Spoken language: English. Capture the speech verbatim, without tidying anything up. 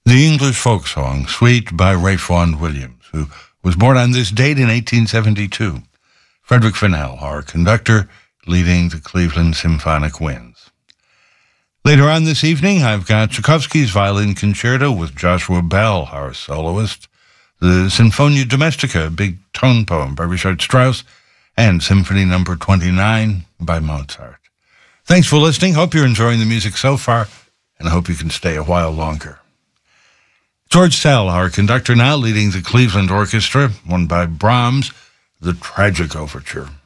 The English folk song, Sweet by Ralph Vaughan Williams, who was born on this date in eighteen seventy-two. Frederick Fennell, our conductor, leading the Cleveland Symphonic Winds. Later on this evening, I've got Tchaikovsky's Violin Concerto with Joshua Bell, our soloist, the Sinfonia Domestica, a big tone poem by Richard Strauss, and Symphony Number twenty-nine by Mozart. Thanks for listening. Hope you're enjoying the music so far, and I hope you can stay a while longer. George Szell, our conductor now, leading the Cleveland Orchestra, one by Brahms, the Tragic Overture.